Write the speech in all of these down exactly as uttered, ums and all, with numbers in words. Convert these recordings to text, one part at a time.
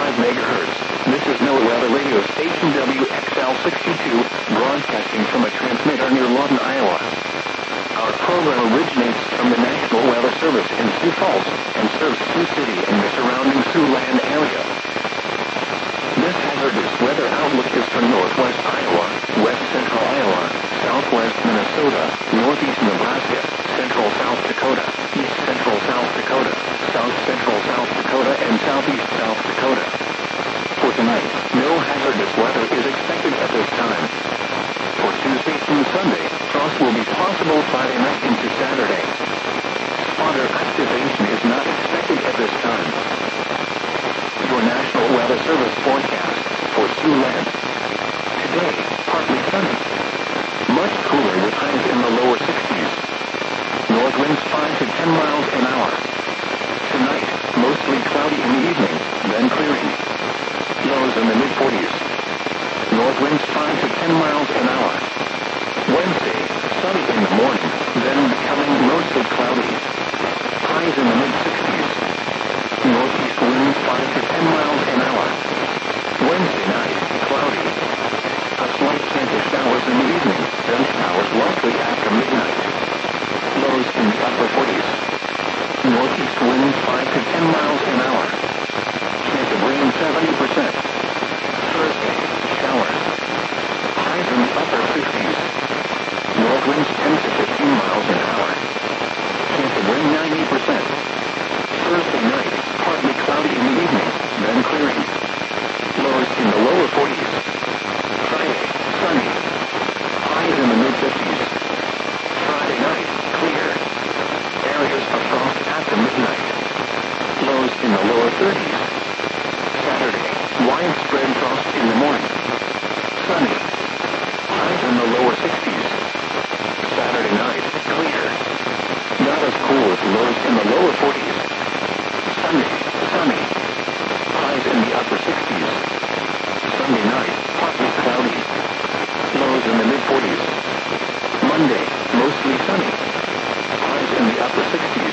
five megahertz. This is NOAA Weather Radio Station W X L sixty-two, broadcasting from a transmitter near Lawton, Iowa. Our program originates from the National Weather Service in Sioux Falls and serves Sioux City and the surrounding Siouxland area. This hazardous weather outlook is for northwest Iowa, west central Iowa, southwest Minnesota, northeast Nebraska, central South Dakota, east central South Dakota, south central South Dakota, and southeast South Dakota. For tonight, no hazardous weather is expected at this time. For Tuesday through Sunday, frost will be possible Friday night into Saturday. Spotter activation is not expected at this time. Your National Weather Service forecast for Siouxland. Today, partly sunny. Much cooler with highs in the lower sixties. North winds five to ten miles an hour. Tonight, mostly cloudy in the evening, then clearing. Lows in the mid forties. North winds five to ten miles an hour. Wednesday, sunny in the morning, then becoming mostly cloudy. Highs in the mid sixties. Northeast winds five to ten miles an hour. Wednesday night, cloudy. A slight chance of showers in the evening, then showers likely after midnight. Lows in the upper forties. Northeast winds five to ten miles an hour. Chance of rain seventy percent. Thursday, showers. Highs in the upper fifties. North winds ten to fifteen miles an hour. Chance of rain ninety percent. Thursday night, partly cloudy in the evening, then clearing. Lows in the lower forties. Friday, sunny. Highs in the mid fifties. Friday night, clear. Areas of frost after midnight. Lows in the lower thirties. Saturday, widespread frost in the morning. Sunny. Highs in the lower sixties. Saturday night, clear. Not as cool as lows in the lower forties. Sunday, sunny. Highs in the upper sixties. Sunday night, partly cloudy. Lows in the mid forties. Monday, mostly sunny. Highs in the upper sixties.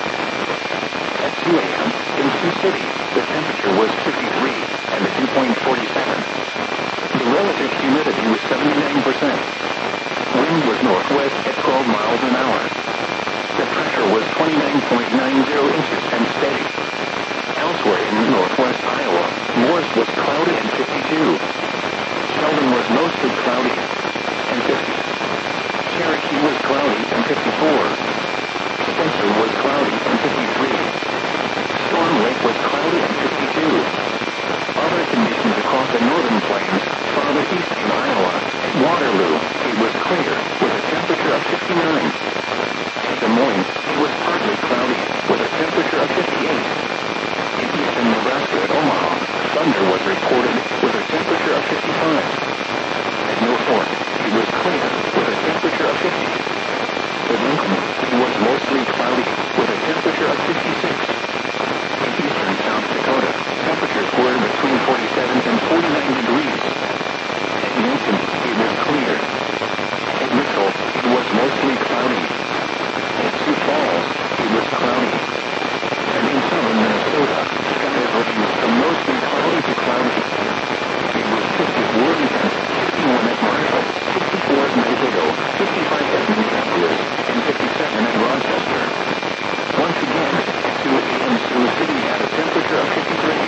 At two a.m. in Sioux City, the temperature was fifty-three and the dew point forty-seven. The relative humidity was seventy-nine percent. Wind was northwest at twelve miles an hour. The pressure was twenty-nine point nine zero inches and steady. Elsewhere in northwest Iowa, Morris was cloudy and fifty-two. Sheldon was mostly cloudy and fifty. Cherokee was cloudy and fifty-four. Spencer was cloudy and fifty-three. Storm Lake was cloudy and fifty-two. Other conditions across the northern plains, farther east in Iowa, at Waterloo, it was clear, with a temperature of fifty-nine. At Des Moines, it was partly cloudy, with a temperature of fifty-eight. In eastern Nebraska at Omaha, thunder was reported, with a temperature of fifty-five. At Mill Fork, it was clear, with a temperature of fifty. At Lincoln, it was mostly cloudy, with a temperature of fifty-six. In eastern South Dakota, temperatures were between forty-seven and forty-nine degrees. At Yankton, it was clear. At Mitchell, it was mostly cloudy. At Sioux Falls, it was cloudy. And in southern Minnesota, skies ranged from mostly cloudy to cloudy. It was fifty at Worthington, fifty-one at Marshall, fifty-four at Mankato, fifty-five at Minneapolis, and fifty-seven at Rochester. Once again, at two a.m. Sioux City had a temperature of fifty-three.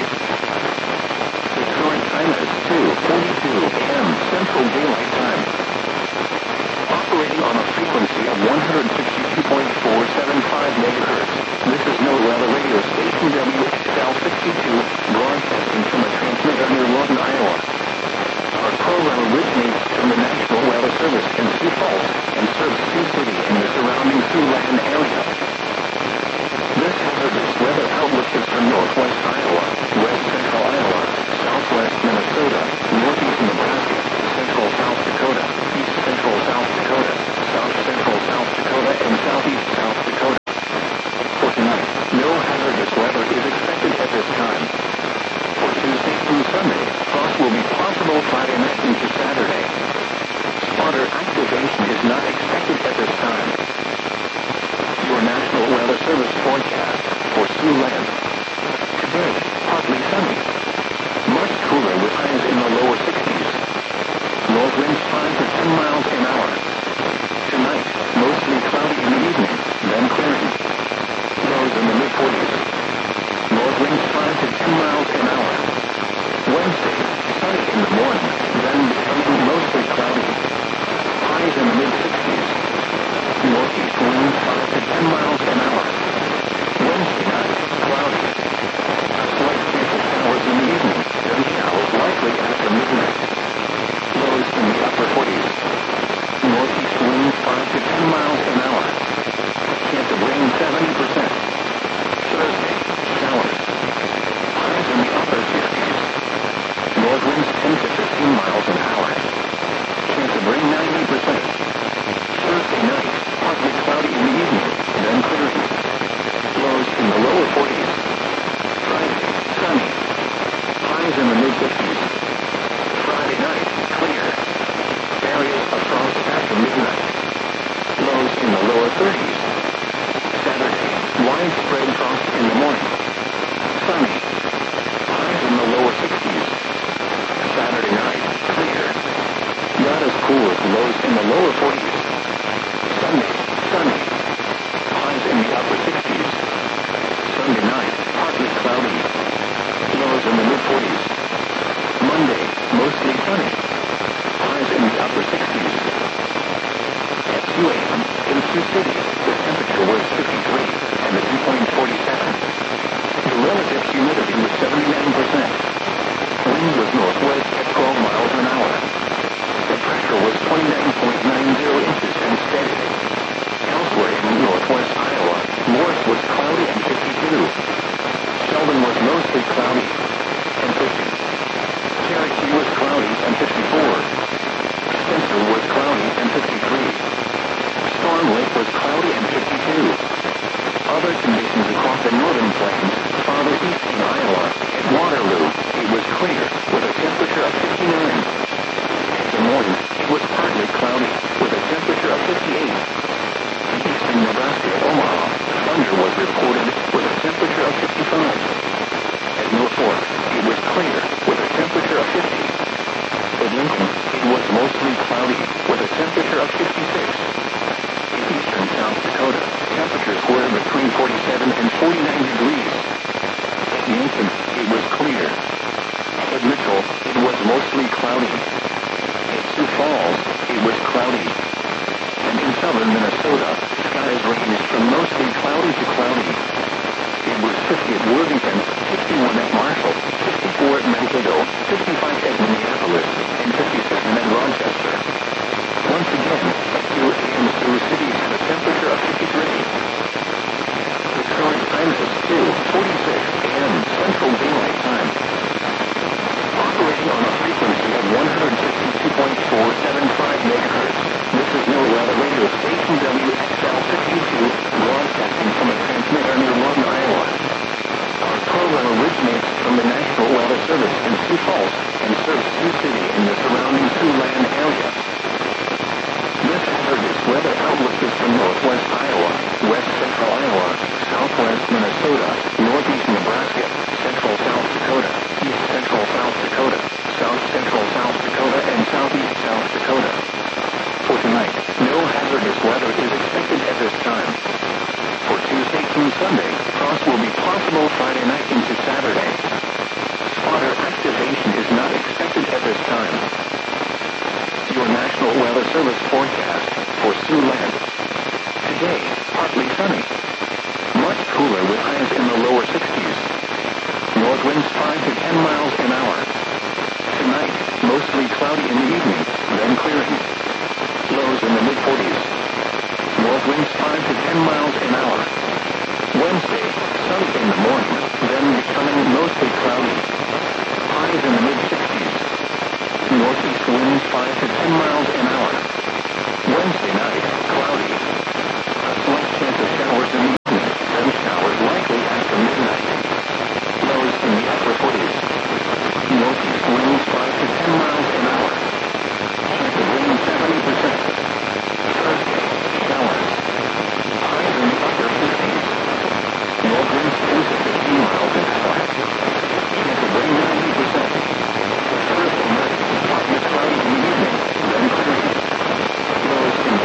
The current time is two forty-two a.m. Central Daylight Time. Operating on a frequency of one hundred sixty-two point four seven five megahertz, this is NOAA Weather Radio Station W X L sixty-two, broadcasting from a transmitter near Lawton, Iowa. Our program originates from the National Weather Service in Sioux Falls and serves Sioux City and the surrounding Siouxland area. This hazardous weather outlook is for northwest Iowa, west central Iowa, southwest Minnesota, northeast Nebraska, central South Dakota, east central South Dakota, south central South Dakota, and southeast South Dakota. For tonight, no hazardous weather is expected at this time. For Tuesday through Sunday, frost will be possible Friday night into Saturday. Spotter activation is not expected at this time. Your National Weather Service forecast for Siouxland. Today, partly sunny. in the morning. Sunny. Highs in the lower sixties. Saturday night, clear. Not as cool as lows in the lower forties. Sunday, sunny. Highs in the upper sixties. Sunday night, partly cloudy. Lows in the mid forties. Monday, mostly sunny. Highs in the upper sixties. At two a m in Sioux City, the temperature was fifty-three and the dew point forty-seven. The relative humidity was seventy-nine percent. Wind was northwest at twelve miles an hour. The pressure was twenty-nine point nine zero inches and steady. Elsewhere in northwest Iowa, Morris was cloudy and fifty-two. Sheldon was mostly cloudy and fifty. Cherokee was cloudy and fifty-four. Spencer was cloudy and fifty-three. Storm Lake was cloudy and fifty-two. Other conditions across the northern plains, farther east in Iowa, at Waterloo, it was clear, with a temperature of fifty-nine. At Des Moines, it was partly cloudy, with a temperature of fifty-eight. In eastern Nebraska at Omaha, thunder was reported, with a temperature of fifty-five. At Mill Fork, it was clear, with a temperature of fifty. At Lincoln, it was mostly cloudy, with a temperature of fifty-six. In eastern South Dakota, temperatures were between forty-seven and forty-nine degrees. At Yankton, it was clear. At Mitchell, it was mostly cloudy. At Sioux Falls, it was cloudy. And in southern Minnesota, skies ranged from mostly cloudy to cloudy. It was fifty at Worthington, sixty-one at Marshall, fifty-four at Mankato, fifty-five at Minneapolis, and fifty-seven at Rochester. Once again, at two a m Sioux City had a temperature of fifty-three. The current time is two forty-six a m Central Daylight Time. Operating on a frequency of one hundred sixty-two point four seven five megahertz, this is NOAA Weather Radio Station W X L sixty-two, broadcasting from a transmitter near Lawton, Iowa. Our program originates from the National Weather Service in Sioux Falls and serves Sioux City and the surrounding Siouxland area. This hazardous weather outlook is from northwest Iowa, west central Iowa, southwest Minnesota, northeast Nebraska, central South Dakota, east central South Dakota, south central South Dakota, and southeast South Dakota. For tonight, no hazardous weather is expected at this time. For Tuesday through Sunday, frost will be possible Friday night into Saturday. Spotter activation is not expected at this time. Your National Weather Service forecast for Siouxland. Today, partly sunny. Much cooler with highs in the lower sixties. North winds five to ten miles an hour. Tonight, mostly cloudy in the evening, then clearing. Lows in the mid forties. North winds five to ten miles an hour.